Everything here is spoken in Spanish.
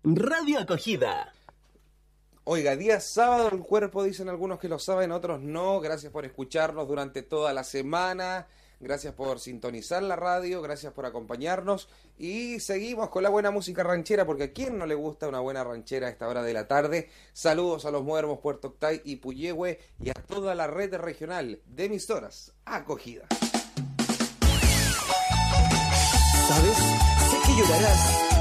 Radio Acogida. Oiga, día sábado el cuerpo, dicen algunos que lo saben, otros no. Gracias por escucharnos durante toda la semana. Gracias por sintonizar la radio, gracias por acompañarnos. Y seguimos con la buena música ranchera, porque ¿a quién no le gusta una buena ranchera a esta hora de la tarde? Saludos a los Muermos, Puerto Octay y Puyehue y a toda la red regional de emisoras Acogida. ¿Sabes? Sé que llorarás